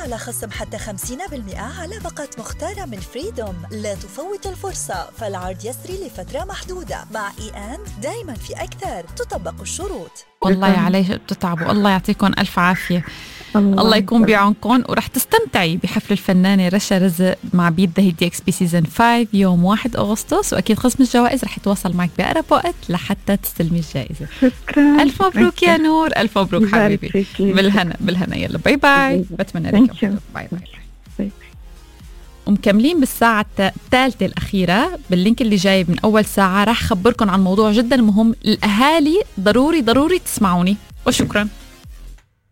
على خصم حتى 50% على باقة مختارة من فريدوم. لا تفوت الفرصة، فالعرض يسري لفترة محدودة. مع E&, دايما في أكثر، تطبق الشروط. والله عليه بتتعبوا، الله يعطيكم ألف عافية. الله يكون بعونكم، ورح تستمتعي بحفل الفنانة رشا رزق مع بيت ذا هيت اكس بي سيزن 5 يوم 1 أغسطس، وأكيد خصم الجوائز رح يتواصل معك بأقرب وقت لحتى تستلمي الجائزة. شكرا، ألف مبروك يا نور، ألف مبروك حبيبي. بالهنا بالهنا. يلا باي باي، بتمنى لك باي باي. ومكملين بالساعة الثالثة الأخيرة. باللينك اللي جاي من أول ساعة راح خبركن عن موضوع جدا مهم. الأهالي ضروري تسمعوني، وشكرا.